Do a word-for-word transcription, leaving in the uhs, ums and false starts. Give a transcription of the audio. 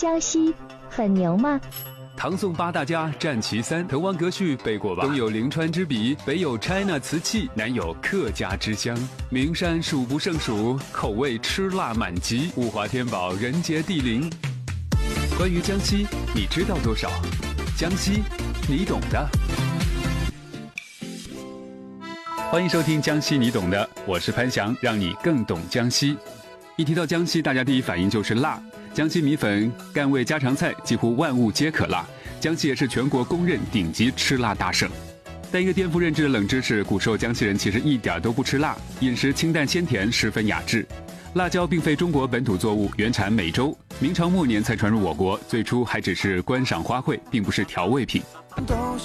江西很牛吗？ 唐宋八大家占其三，滕王阁序背过吧？东有临川之笔，北有 China 瓷器，南有客家之乡，名山数不胜数，口味吃辣满级，物华天宝，人杰地灵。关于江西，你知道多少？江西，你懂的。欢迎收听江西你懂的，我是潘翔，让你更懂江西。一提到江西，大家第一反应就是辣。江西米粉、赣味家常菜几乎万物皆可辣，江西也是全国公认顶级吃辣大省。但一个颠覆认知的冷知识，古时候江西人其实一点都不吃辣，饮食清淡鲜甜，十分雅致。辣椒并非中国本土作物，原产美洲，明朝末年才传入我国，最初还只是观赏花卉，并不是调味品。